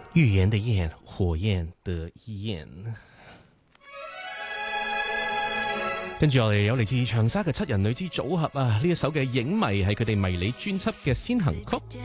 預言的焰，火焰的焰。跟住落嚟有嚟自長沙嘅7人女子組合啊，呢一首嘅影迷係佢哋迷你專輯嘅先行曲。